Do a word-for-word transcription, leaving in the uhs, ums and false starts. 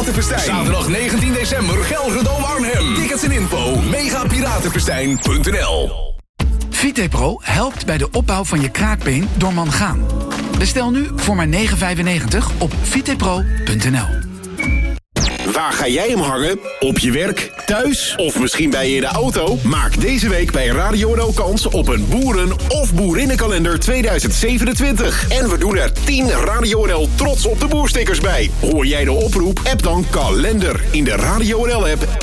Piratenfestijn. Zaterdag negentien december, Gelredome Arnhem. Tickets en info, megapiratenfestijn punt n l. Vitepro helpt bij de opbouw van je kraakbeen door mangaan. Bestel nu voor maar negen euro vijfennegentig op vitepro punt n l. Waar ga jij hem hangen? Op je werk, thuis of misschien bij je in de auto? Maak deze week bij Radio N L kans op een boeren- of boerinnenkalender tweeduizend zevenentwintig. En we doen er tien Radio N L Trots op de Boer stickers bij. Hoor jij de oproep? App dan kalender in de Radio N L app